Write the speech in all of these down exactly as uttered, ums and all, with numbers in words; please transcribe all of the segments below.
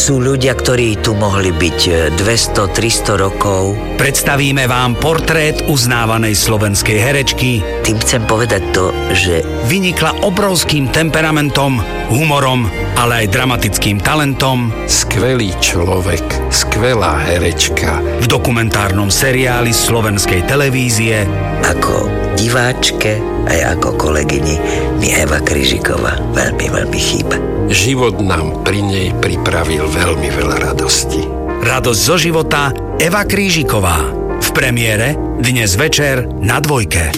Sú ľudia, ktorí tu mohli byť dvesto tristo rokov. Predstavíme vám portrét uznávanej slovenskej herečky. Tým chcem povedať to, že vynikla obrovským temperamentom, humorom, ale aj dramatickým talentom. Skvelý človek, skvelá herečka. V dokumentárnom seriáli slovenskej televízie. Ako diváčke aj ako kolegyni mi Eva Kryžiková veľmi, veľmi chýba. Život nám pri nej pripravil veľmi veľa radosti. Radosť zo života Eva Krížiková. V premiére dnes večer na Dvojke.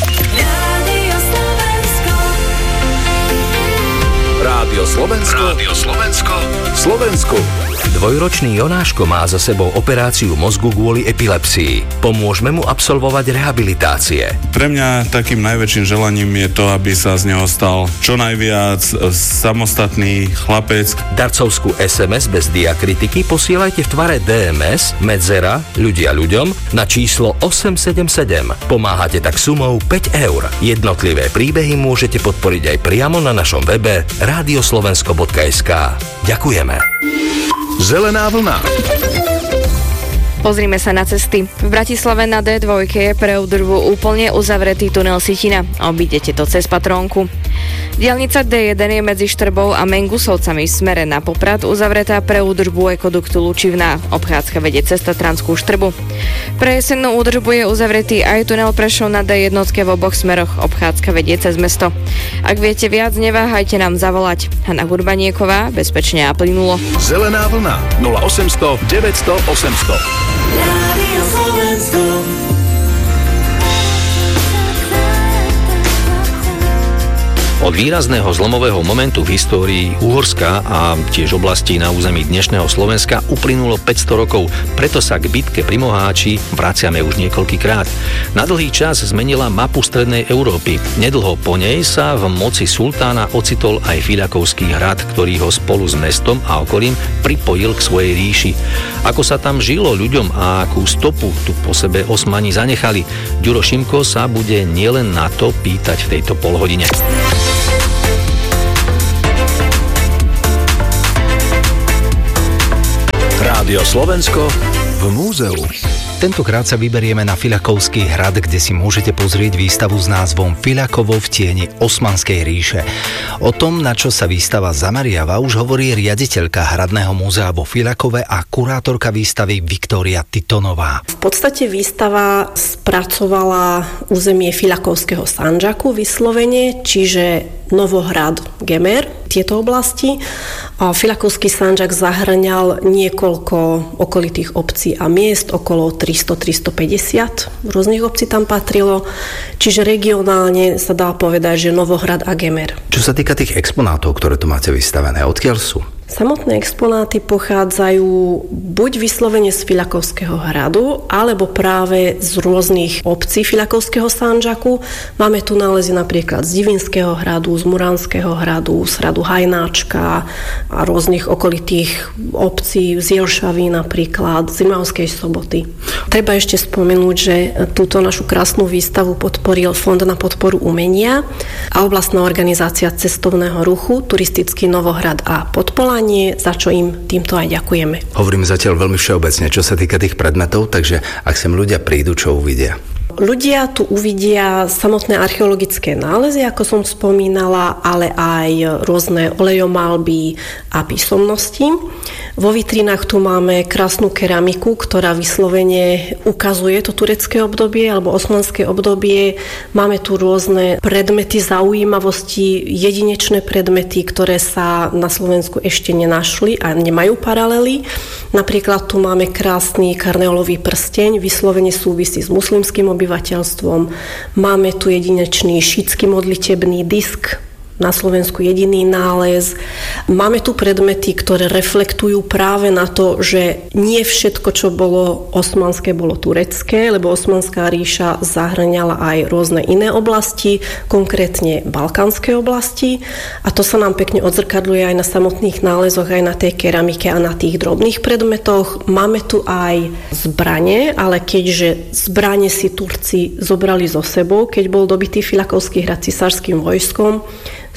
Rádio Slovensko. Rádio Slovensko. Slovensku. Dvojročný Jonáško má za sebou operáciu mozgu kvôli epilepsii. Pomôžme mu absolvovať rehabilitácie. Pre mňa takým najväčším želaním je to, aby sa z neho stal čo najviac samostatný chlapec. Darcovskú es em es bez diakritiky posielajte v tvare dé em es, medzera, ľudia ľuďom na číslo osem sedem sedem. Pomáhate tak sumou päť eur. Jednotlivé príbehy môžete podporiť aj priamo na našom webe radioslovensko bodka es ká. Ďakujeme. Zelená vlna. Pozrime sa na cesty. V Bratislave na dé dva je pre údržbu úplne uzavretý tunel Sitina. Obídete to cez Patrónku. Diaľnica dé jeden je medzi Štrbou a Mengusovcami v smere na Poprad uzavretá pre údržbu ekoduktu Lučivná. Obchádzka vedie cez Tatranskú Štrbu. Pre jesennú údržbu je uzavretý aj tunel Prešov na dé jeden v oboch smeroch. Obchádzka vedie cez mesto. Ak viete viac, neváhajte nám zavolať. Hanna Hurbanieková, bezpečne a plynulo. Zelená vlna nula osemsto deväťsto osemsto. Rádio Slovensko. Od výrazného zlomového momentu v histórii Uhorska a tiež oblasti na území dnešného Slovenska uplynulo päťsto rokov, preto sa k bitke pri Moháči vraciame už niekoľkýkrát. Na dlhý čas zmenila mapu strednej Európy. Nedlho po nej sa v moci sultána ocitol aj Filiakovský hrad, ktorý ho spolu s mestom a okolím pripojil k svojej ríši. Ako sa tam žilo ľuďom a akú stopu tu po sebe Osmani zanechali, Ďuro Šimko sa bude nielen na to pýtať v tejto polhodine. Rádio Slovensko v múzeu. Tentokrát sa vyberieme na Filiakovský hrad, kde si môžete pozrieť výstavu s názvom Filiakovo v tieni Osmanskej ríše. O tom, na čo sa výstava zameriava, už hovorí riaditeľka Hradného múzea vo Filiakove a kurátorka výstavy Viktória Titonová. V podstate výstava spracovala územie Filiakovského Sandžaku vyslovene, čiže Novohrad, Gemer, tieto oblasti. A Filiakovský Sandžak zahŕňal niekoľko okolitých obcí a miest, okolo tristo až tristopäťdesiat rôznych obcí tam patrilo, čiže regionálne sa dá povedať, že Novohrad a Gemer. Čo sa týka tých exponátov, ktoré tu máte vystavené, odkiaľ sú? Samotné exponáty pochádzajú buď vyslovene z Filiakovského hradu, alebo práve z rôznych obcí Filiakovského Sandžaku. Máme tu nálezy napríklad z Divinského hradu, z Muranského hradu, z hradu Hajnáčka a rôznych okolitých obcí, z Jelšavy napríklad, z Rimavskej Soboty. Treba ešte spomenúť, že túto našu krásnu výstavu podporil Fond na podporu umenia a oblastná organizácia cestovného ruchu, turistický Novohrad a Podpoľa, za čo im týmto aj ďakujeme. Hovorím zatiaľ veľmi všeobecne, čo sa týka tých predmetov, takže ak sem ľudia prídu, čo uvidia? Ľudia tu uvidia samotné archeologické nálezy, ako som spomínala, ale aj rôzne olejomalby a písomnosti. Vo vitrinách tu máme krásnu keramiku, ktorá vyslovene ukazuje to turecké obdobie alebo osmanské obdobie. Máme tu rôzne predmety zaujímavosti, jedinečné predmety, ktoré sa na Slovensku ešte nenašli a nemajú paralely. Napríklad tu máme krásny karneolový prsteň, vyslovene súvisí s muslimským obyvateľstvom. Máme tu jedinečný šítsky modlitebný disk, na Slovensku jediný nález. Máme tu predmety, ktoré reflektujú práve na to, že nie všetko, čo bolo osmanské, bolo turecké, lebo Osmanská ríša zahŕňala aj rôzne iné oblasti, konkrétne balkánske oblasti. A to sa nám pekne odzrkadľuje aj na samotných nálezoch, aj na tej keramike a na tých drobných predmetoch. Máme tu aj zbrane, ale keďže zbrane si Turci zobrali so sebou, keď bol dobitý Filiakovský hrad cisárskym vojskom,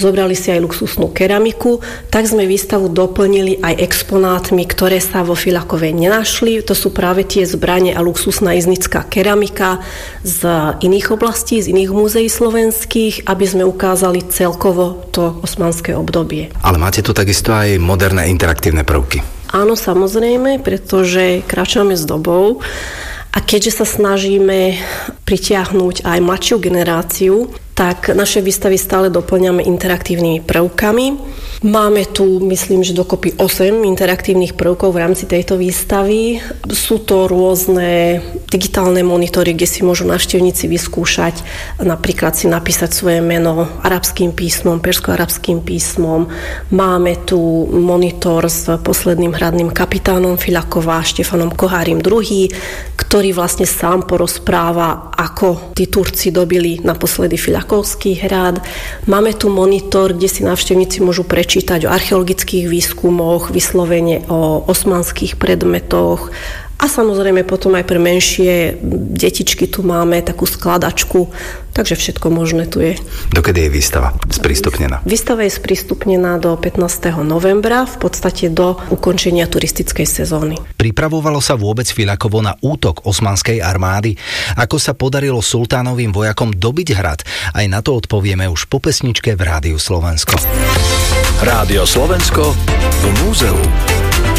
zobrali si aj luxusnú keramiku, tak sme výstavu doplnili aj exponátmi, ktoré sa vo Fiľakovej nenašli. To sú práve tie zbrane a luxusná iznická keramika z iných oblastí, z iných múzeí slovenských, aby sme ukázali celkovo to osmanské obdobie. Ale máte tu takisto aj moderné interaktívne prvky. Áno, samozrejme, pretože kráčame s dobou a keďže sa snažíme pritiahnuť aj mladšiu generáciu, tak naše výstavy stále doplňame interaktívnymi prvkami. Máme tu, myslím, že dokopy osem interaktívnych prvkov v rámci tejto výstavy. Sú to rôzne digitálne monitory, kde si môžu návštevníci vyskúšať napríklad si napísať svoje meno arabským písmom, persko-arabským písmom. Máme tu monitor s posledným hradným kapitánom Fiľakova, Štefanom Kohárim druhým, ktorý vlastne sám porozpráva, ako tí Turci dobili naposledy Fiľakovský hrad. Máme tu monitor, kde si návštevníci môžu prečítať o archeologických výskumoch, vyslovene o osmanských predmetoch a samozrejme potom aj pre menšie detičky tu máme takú skladačku, takže všetko možné tu je. Dokedy je výstava sprístupnená? Výstava je sprístupnená do pätnásteho novembra, v podstate do ukončenia turistickej sezóny. Pripravovalo sa vôbec Fiľakovo na útok osmanskej armády? Ako sa podarilo sultánovým vojakom dobiť hrad? Aj na to odpovieme už po pesničke v Rádiu Slovensko. Rádio Slovensko v múzeu.